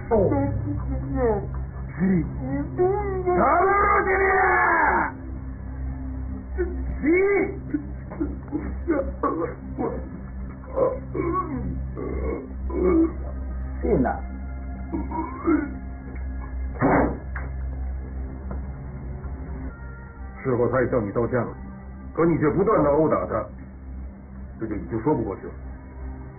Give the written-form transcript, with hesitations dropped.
哦。打不住信呐。 事后他也向你道歉了，可你却不断的殴打他，这就已经说不过去了。